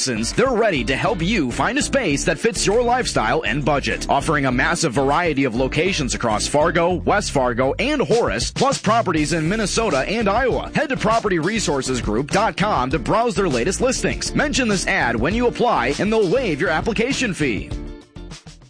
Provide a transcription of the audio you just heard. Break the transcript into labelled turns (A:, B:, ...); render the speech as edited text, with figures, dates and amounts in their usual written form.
A: Citizens, they're ready to help you find a space that fits your lifestyle and budget. Offering a massive variety of locations across Fargo, West Fargo, and Horace, plus properties in Minnesota and Iowa. Head to PropertyResourcesGroup.com to browse their latest listings. Mention this ad when you apply and they'll waive your application fee.